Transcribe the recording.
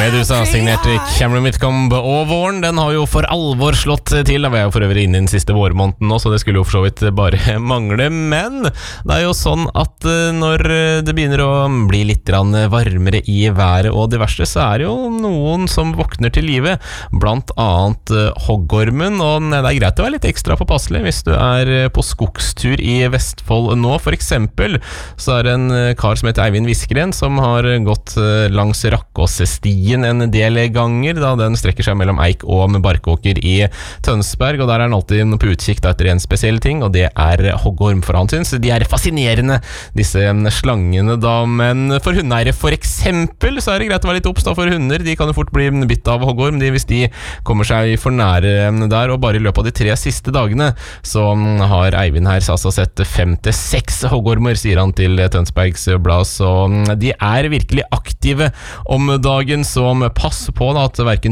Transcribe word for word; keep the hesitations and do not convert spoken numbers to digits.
Medusa signerte Cameron Whitcomb, og våren den har jo for alvor slått til. Da var jeg jo for øvrig inne i den siste vårmåneden nå, så det skulle jo for så vidt bare mangle. Men det er jo sånn at når det begynner å bli litt varmere i været og diverse, så er det jo noen som våkner til live, blant annet hoggormen. Og det er greit å være litt ekstra påpasselig hvis du er på skogstur i Vestfold nå. For eksempel så er det en kar som heter Eivind Viskeren, som har gått langs Rakkåsstien en del ganger, da den strekker seg mellom Eik og Barkåker i Tønsberg, og der er han alltid på utkikk etter en spesiell ting, og det er hoggorm. For han synes de er fascinerende, disse slangene da. Men for hundeeiere for eksempel, så er det greit å være litt obs da, for hunder, de kan jo fort bli bitt av hoggorm, de, hvis de kommer seg for nære der. Og bare i løpet av de tre siste dagene så har Eivind her altså sett fem til seks hoggormer, sier han til Tønsbergs Blad. Så de er virkelig aktive om dagen, som pass på da, at hverken